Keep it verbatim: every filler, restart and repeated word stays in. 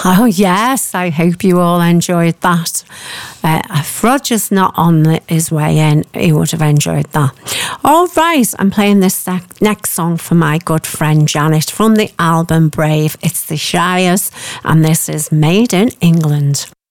Oh, yes, I hope you all enjoyed that. Uh, if Roger's not on the, his way in, he would have enjoyed that. All right, I'm playing this sec- next song for my good friend Janet from the album Brave. It's the Shires, and this is Made in England.